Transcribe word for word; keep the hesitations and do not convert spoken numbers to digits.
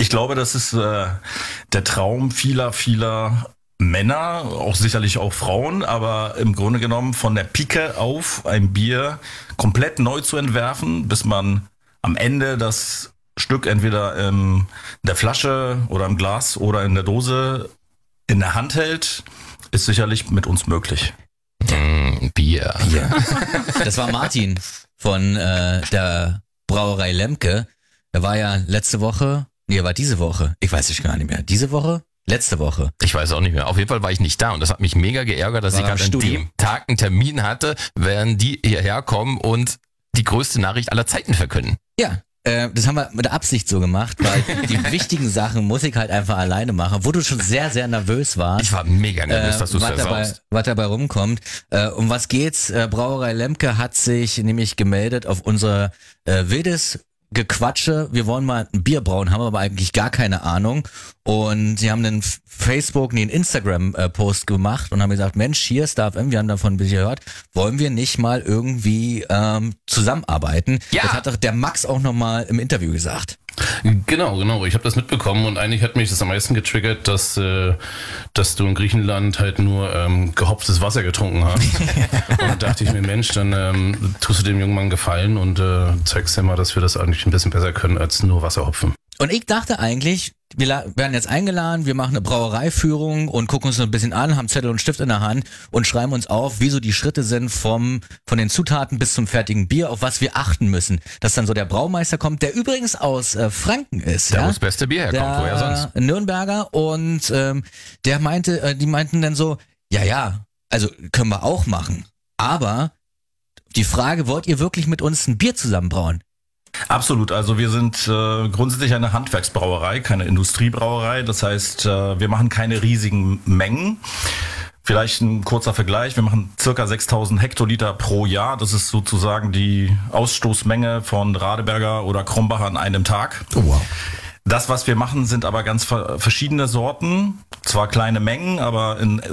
Ich glaube, das ist äh, der Traum vieler, vieler Männer, auch sicherlich auch Frauen, aber im Grunde genommen von der Pike auf ein Bier komplett neu zu entwerfen, bis man am Ende das Stück entweder in der Flasche oder im Glas oder in der Dose in der Hand hält, ist sicherlich mit uns möglich. Mm, Bier. Bier. Das war Martin von äh, der Brauerei Lemke. Er war ja letzte Woche, nee, er war diese Woche, ich weiß es gar nicht mehr, diese Woche? Letzte Woche. Ich weiß auch nicht mehr. Auf jeden Fall war ich nicht da und das hat mich mega geärgert, dass War ich gerade am an Studio. dem Tag einen Termin hatte, während die hierher kommen und die größte Nachricht aller Zeiten verkünden. Ja, äh, das haben wir mit der Absicht so gemacht, weil die wichtigen Sachen muss ich halt einfach alleine machen, wo du schon sehr, sehr nervös warst. Ich war mega nervös, Äh, dass du es was dabei, versaust. was dabei rumkommt. Äh, um was geht's? Äh, Brauerei Lemke hat sich nämlich gemeldet auf unser äh, wildes Gequatsche. Wir wollen mal ein Bier brauen, haben aber eigentlich gar keine Ahnung. Und sie haben einen Facebook, nee, einen Instagram-Post gemacht und haben gesagt, Mensch, hier Star F M, wir haben davon ein bisschen gehört, wollen wir nicht mal irgendwie ähm, zusammenarbeiten? Ja. Das hat doch der Max auch nochmal im Interview gesagt. Genau, genau. Ich habe das mitbekommen und eigentlich hat mich das am meisten getriggert, dass, äh, dass du in Griechenland halt nur ähm, gehopftes Wasser getrunken hast. Und dann dachte ich mir, Mensch, dann ähm, tust du dem jungen Mann Gefallen und äh, zeigst ihm mal, dass wir das eigentlich ein bisschen besser können als nur Wasser hopfen. Und ich dachte eigentlich, wir la- werden jetzt eingeladen, wir machen eine Brauereiführung und gucken uns so ein bisschen an, haben Zettel und Stift in der Hand und schreiben uns auf, wie so die Schritte sind vom von den Zutaten bis zum fertigen Bier, auf was wir achten müssen. Dass dann so der Braumeister kommt, der übrigens aus äh, Franken ist. Da ja? wo das beste Bier herkommt, der woher sonst? Nürnberger und ähm, der meinte, äh, die meinten dann so, ja, ja, also können wir auch machen. Aber die Frage, wollt ihr wirklich mit uns ein Bier zusammenbrauen? Absolut, also wir sind äh, grundsätzlich eine Handwerksbrauerei, keine Industriebrauerei. Das heißt, äh, wir machen keine riesigen Mengen. Vielleicht ein kurzer Vergleich, wir machen circa sechstausend Hektoliter pro Jahr. Das ist sozusagen die Ausstoßmenge von Radeberger oder Krombacher an einem Tag. Oh, wow. Das, was wir machen, sind aber ganz ver- verschiedene Sorten. Zwar kleine Mengen, aber in